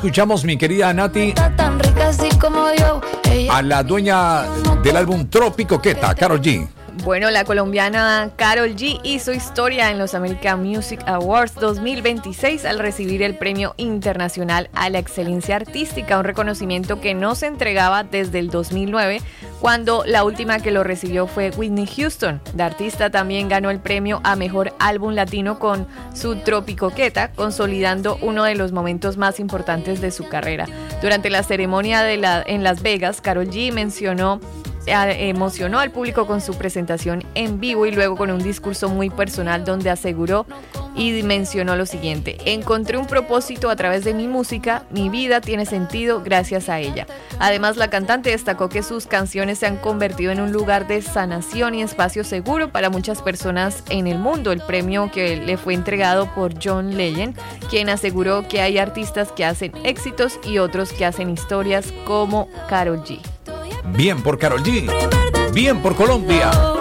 Escuchamos, mi querida Nati, Tan rica así como yo. a la dueña del álbum Tropicoqueta, Karol G. Bueno, la colombiana Karol G hizo historia en los American Music Awards 2026 al recibir el Premio Internacional a la Excelencia Artística, un reconocimiento que no se entregaba desde el 2009, cuando la última que lo recibió fue Whitney Houston. La artista también ganó el premio a Mejor Álbum Latino con su Tropicoqueta, consolidando uno de los momentos más importantes de su carrera. Durante la ceremonia en Las Vegas, Karol G emocionó al público con su presentación en vivo y luego con un discurso muy personal donde aseguró y mencionó lo siguiente: encontré un propósito a través de mi música, mi vida tiene sentido gracias a ella. Además, la cantante destacó que sus canciones se han convertido en un lugar de sanación y espacio seguro para muchas personas en el mundo, el premio que le fue entregado por John Legend, quien aseguró que hay artistas que hacen éxitos y otros que hacen historias como Karol G. Bien por Karol G, bien por Colombia.